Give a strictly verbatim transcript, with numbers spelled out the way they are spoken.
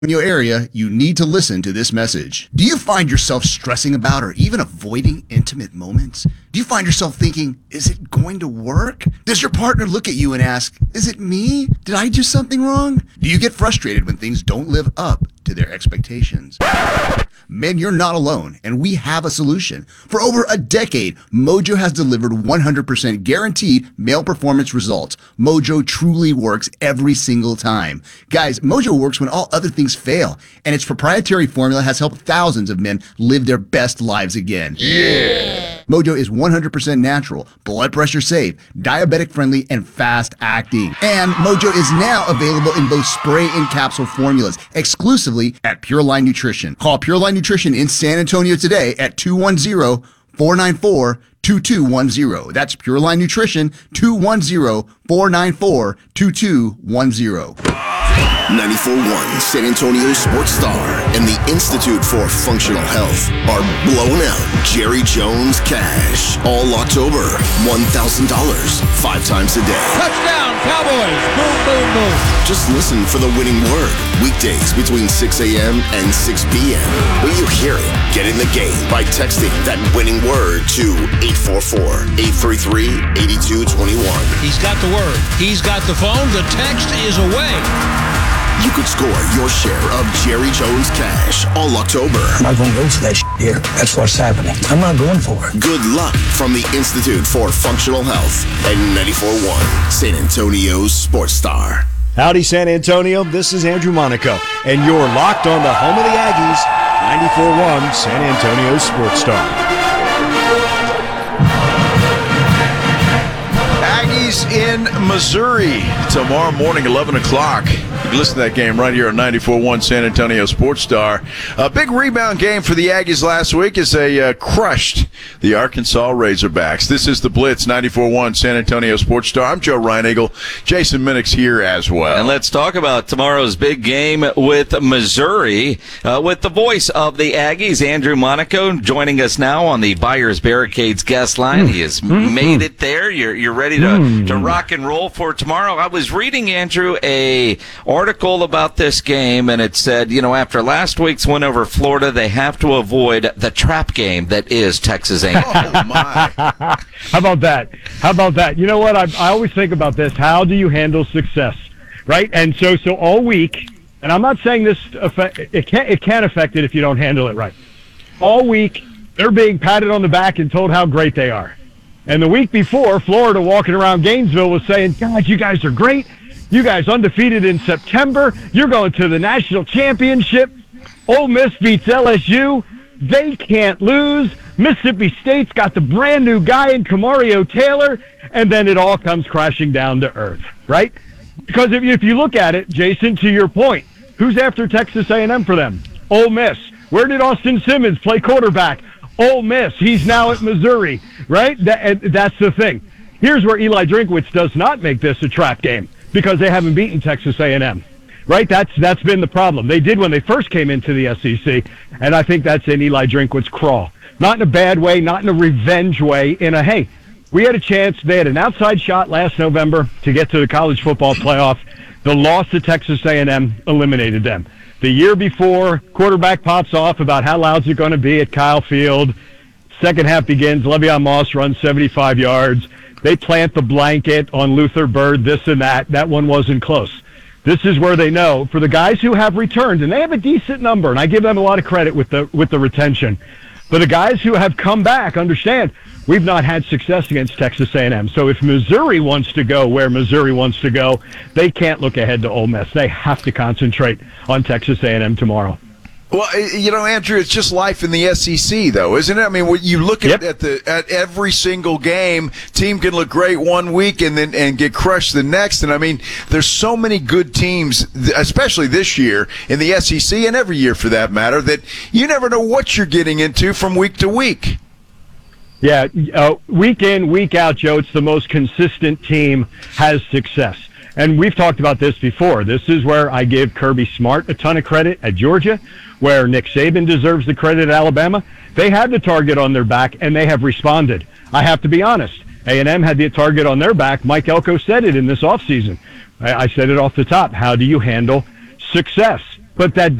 In your area, you need to listen to this message. Do you find yourself stressing about or even avoiding intimate moments? Do you find yourself thinking, is it going to work? Does your partner look at you and ask, is it me? Did I do something wrong? Do you get frustrated when things don't live up to their expectations? Men, you're not alone, and we have a solution. For over a decade, Mojo has delivered one hundred percent guaranteed male performance results. Mojo truly works every single time. Guys, Mojo works when all other things fail, and its proprietary formula has helped thousands of men live their best lives again. Yeah! Mojo is one hundred percent natural, blood pressure safe, diabetic friendly, and fast acting. And Mojo is now available in both spray and capsule formulas, exclusively at Pure Line Nutrition. Call Pure Line Nutrition in San Antonio today at two one zero, four nine four, two two one zero. That's Pure Line Nutrition, two one zero, four nine four, two two one zero. ninety-four point one San Antonio Sports Star and the Institute for Functional Health are blowing out Jerry Jones cash all October. one thousand dollars, five times a day. Touchdown, Cowboys! Boom, boom, boom. Just listen for the winning word. Weekdays between six a.m. and six p.m. When you hear it, get in the game by texting that winning word to eight four four, eight three three, eight two two one. He's got the word. He's got the phone. The text is away. You could score your share of Jerry Jones cash all October. I'm not going to go for that shit here. That's what's happening. I'm not going for it. Good luck from the Institute for Functional Health and ninety-four point one San Antonio's Sports Star. Howdy, San Antonio. This is Andrew Monaco, and you're locked on the home of the Aggies, ninety-four point one San Antonio's Sports Star. Aggies in Missouri tomorrow morning, eleven o'clock. You can listen to that game right here on ninety-four point one San Antonio Sports Star. A big rebound game for the Aggies last week as they uh, crushed the Arkansas Razorbacks. This is the Blitz, ninety-four point one San Antonio Sports Star. I'm Joe Reinagle. Jason Minnick's here as well. And let's talk about tomorrow's big game with Missouri, uh, with the voice of the Aggies, Andrew Monaco, joining us now on the Buyers Barricades guest line. He has mm-hmm. made it there. You're, you're ready to, mm. to rock and roll for tomorrow. I was reading, Andrew, a article about this game, and it said, you know, after last week's win over Florida, they have to avoid the trap game that is Texas A and M. Oh, my. How about that? How about that? You know what? I, I always think about this. How do you handle success, right? And so, so all week, and I'm not saying this affect, it can't it can't affect it if you don't handle it right. All week, they're being patted on the back and told how great they are. And the week before, Florida walking around Gainesville was saying, "God, you guys are great. You guys undefeated in September. You're going to the national championship. Ole Miss beats L S U. They can't lose. Mississippi State's got the brand new guy in Kamario Taylor." And then it all comes crashing down to earth, right? Because if you, if you look at it, Jason, to your point, who's after Texas A and M for them? Ole Miss. Where did Austin Simmons play quarterback? Ole Miss. He's now at Missouri, right? That, that's the thing. Here's where Eli Drinkwitz does not make this a trap game, because they haven't beaten Texas A and M, right? That's that's been the problem. They did when they first came into the S E C, and I think that's in Eli Drinkwitz' crawl. Not in a bad way, not in a revenge way, in a, hey, we had a chance. They had an outside shot last November to get to the college football playoff. The loss to Texas A and M eliminated them. The year before, quarterback pops off about how loud it's going to be at Kyle Field. Second half begins, Le'Veon Moss runs seventy-five yards. They plant the blanket on Luther Bird, this and that. That one wasn't close. This is where they know, for the guys who have returned, and they have a decent number, and I give them a lot of credit with the with the retention. But the guys who have come back understand we've not had success against Texas A and M. So if Missouri wants to go where Missouri wants to go, they can't look ahead to Ole Miss. They have to concentrate on Texas A and M tomorrow. Well, you know, Andrew, it's just life in the S E C, though, isn't it? I mean, when you look at, yep. at the at every single game, team can look great one week and then and get crushed the next. And I mean, there's so many good teams, especially this year in the S E C and every year for that matter, that you never know what you're getting into from week to week. Yeah, uh, week in, week out, Joe, it's the most consistent team has success. And we've talked about this before. This is where I give Kirby Smart a ton of credit at Georgia, where Nick Saban deserves the credit at Alabama. They had the target on their back, and they have responded. I have to be honest. A and M had the target on their back. Mike Elko said it in this offseason. I, I said it off the top. How do you handle success? but that